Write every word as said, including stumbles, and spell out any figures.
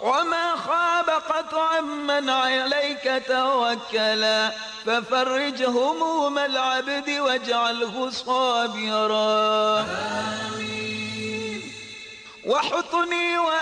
وما خاب قطعا من عليك توكلا، ففرج هموم العبد واجعله صابرا. وحطني